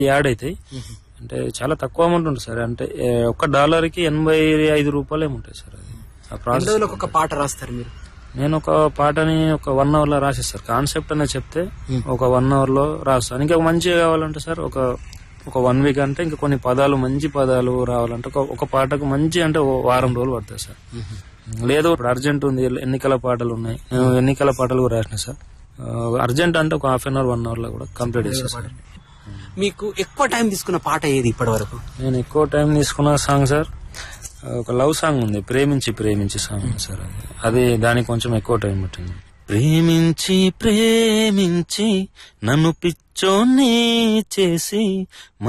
Add అవుతాయి. అంటే చాలా తక్కువ అమౌంట్ ఉంటుంది సార్. అంటే $1కి 85 రూపాయలు ఏముంటాయి సార్. అది ఆ ప్రాసెస్. ఒక పాట రాస్తారు మీరు? నేను ఒక పాటని ఒక 1 hour లో రాసేస్తారు. కాన్సెప్ట్ అనేది చెప్తే ఒక 1 hour లో రాస్తాను. ఇంకా మంచిగా కావాలంటే సార్ ఒక 1 week అంటే ఇంకా కొన్ని పదాలు, మంచి పదాలు రావాలంటే ఒక పాటకు మంచి అంటే 1 వారం రోజులు పడతాయి సార్. లేదు ఇప్పుడు అర్జెంట్ ఉంది, ఎన్నికల పాటలు ఉన్నాయి, నేను ఎన్నికల పాటలు కూడా రాసిన సార్. అర్జెంట్ అంటే ఒక 1/2 hour 1 hour లో కూడా కంప్లీట్ చేస్తాను సార్. మీకు ఎక్కువ టైం తీసుకున్న పాట ఏది ఇప్పటి వరకు? నేను ఎక్కువ టైం తీసుకున్న సాంగ్ సార్ ఒక లవ్ సాంగ్ ఉంది, ప్రేమించి ప్రేమించి సాంగ్ ఉంది సార్. అది దానికి కొంచెం ఎక్కువ టైం పట్టింది. ప్రేమించి ప్రేమించి నన్ను పిచ్చోన్ని చేసి